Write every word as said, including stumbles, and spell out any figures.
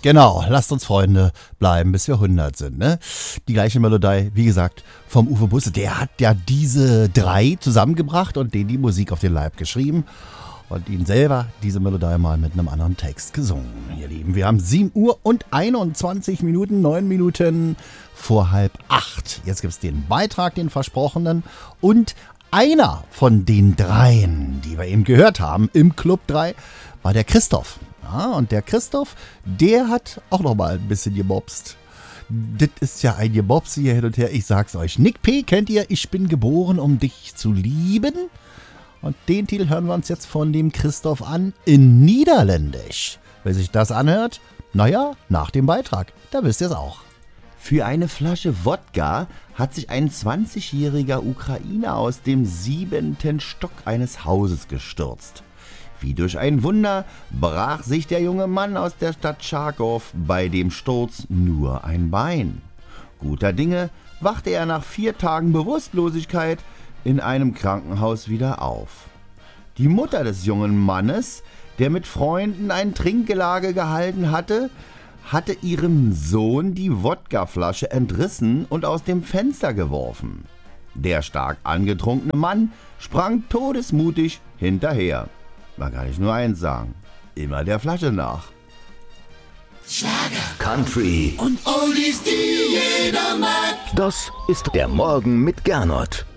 Genau, lasst uns Freunde bleiben, bis wir hundert sind. Ne? Die gleiche Melodie, wie gesagt, vom Uwe Busse. Der hat ja diese drei zusammengebracht und denen die Musik auf den Leib geschrieben. Und ihn selber diese Melodie mal mit einem anderen Text gesungen. Ihr Lieben, wir haben sieben Uhr und einundzwanzig Minuten, neun Minuten vor halb acht. Jetzt gibt es den Beitrag, den versprochenen. Und einer von den dreien, die wir eben gehört haben im Club drei, war der Christoph. Ja, und der Christoph, der hat auch noch mal ein bisschen gemobst. Das ist ja ein Gemobs hier hin und her. Ich sag's euch. Nick P. kennt ihr? Ich bin geboren, um dich zu lieben. Und den Titel hören wir uns jetzt von dem Christoph an in Niederländisch. Wer sich das anhört, naja, nach dem Beitrag, da wisst ihr es auch. Für eine Flasche Wodka hat sich ein zwanzigjähriger Ukrainer aus dem siebenten Stock eines Hauses gestürzt. Wie durch ein Wunder brach sich der junge Mann aus der Stadt Charkow bei dem Sturz nur ein Bein. Guter Dinge wachte er nach vier Tagen Bewusstlosigkeit in einem Krankenhaus wieder auf. Die Mutter des jungen Mannes, der mit Freunden ein Trinkgelage gehalten hatte, hatte ihrem Sohn die Wodkaflasche entrissen und aus dem Fenster geworfen. Der stark angetrunkene Mann sprang todesmutig hinterher. Man kann nicht nur eins sagen, immer der Flasche nach. Schlager, Country und Oldies, die jeder mag. Das ist der Morgen mit Gernot.